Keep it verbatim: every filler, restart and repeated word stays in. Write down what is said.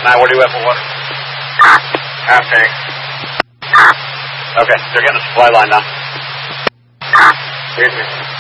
Matt, where do you have for water? Half tank. Okay, they're getting a supply line now. Here's me.